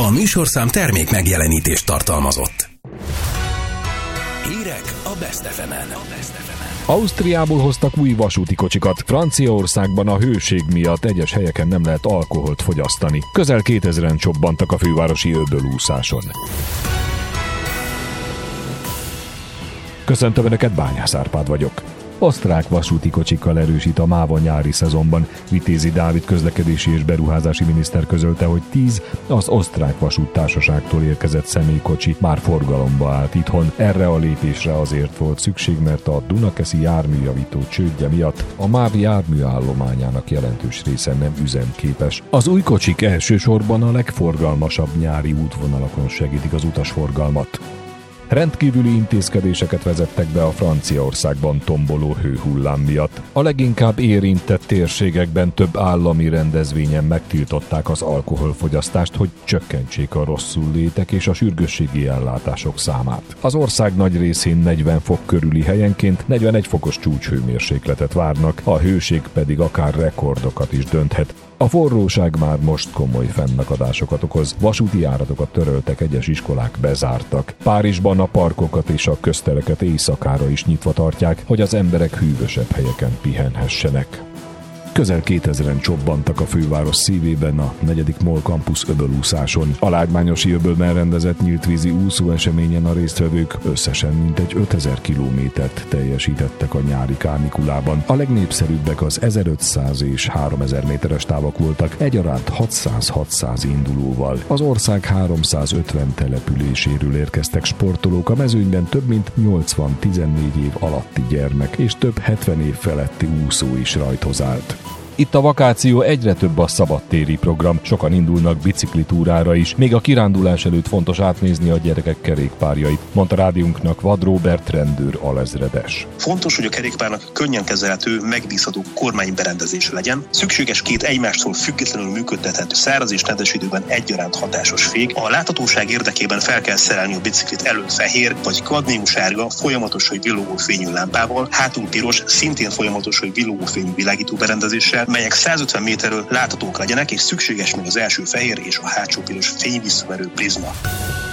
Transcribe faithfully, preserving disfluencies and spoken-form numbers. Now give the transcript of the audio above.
A műsorszám termék megjelenítést tartalmazott. Hírek a Best ef emen. Ausztriából hoztak új vasúti kocsikat. Franciaországban a hőség miatt egyes helyeken nem lehet alkoholt fogyasztani. Közel kétezren csobbantak a fővárosi öbölúszáson. Köszöntöm Önöket, Bányász Árpád vagyok. Osztrák vasúti kocsikkal erősít a MÁVA nyári szezonban. Vitézi Dávid közlekedési és beruházási miniszter közölte, hogy tíz az osztrák vasúttársaságtól érkezett személykocsi már forgalomba állt itthon. Erre a lépésre azért volt szükség, mert a Dunakeszi járműjavító csődje miatt a MÁV járműállományának jelentős része nem üzemképes. Az új kocsik elsősorban a legforgalmasabb nyári útvonalakon segítik az utasforgalmat. Rendkívüli intézkedéseket vezettek be a Franciaországban tomboló hőhullám miatt. A leginkább érintett térségekben több állami rendezvényen megtiltották az alkoholfogyasztást, hogy csökkentsék a rosszullétek és a sürgősségi ellátások számát. Az ország nagy részén negyven fok körüli helyenként negyvenegy fokos csúcshőmérsékletet várnak, a hőség pedig akár rekordokat is dönthet. A forróság már most komoly fennakadásokat okoz, vasúti járatokat töröltek, egyes iskolák bezártak. Párizsban a parkokat és a köztereket éjszakára is nyitva tartják, hogy az emberek hűvösebb helyeken pihenhessenek. Közel kétezren csobbantak a főváros szívében a negyedik MOL Campus öbölúszáson. A Lágymányosi öbölben rendezett nyíltvízi úszó eseményen a résztvevők összesen mintegy ötezer kilométert teljesítettek a nyári kánikulában. A legnépszerűbbek az ezerötszáz és háromezer méteres távok voltak, egyaránt hatszáz-hatszáz indulóval. Az ország háromszázötven településéről érkeztek sportolók, a mezőnyben több mint nyolcvan tizennégy év alatti gyermek és több hetven év feletti úszó is rajthoz állt. Itt a vakáció egyre több a szabadtéri program, sokan indulnak biciklitúrára is, még a kirándulás előtt fontos átnézni a gyerekek kerékpárjait, mondta rádiónknak Vad Róbert rendőr alezredes. Fontos, hogy a kerékpárnak könnyen kezelhető, megbízható kormányberendezése legyen. Szükséges két egymástól függetlenül működtethető száraz és nedves időben egyaránt hatásos fék. A láthatóság érdekében fel kell szerelni a biciklit elől fehér vagy kadmiumsárga, folyamatos vagy villogó fényű lámpával, hátul piros, szintén folyamatos vagy villogó fényű világító berendezéssel, melyek százötven méterről láthatók legyenek, és szükséges még az első fehér és a hátsó piros fényvisszaverő prizma.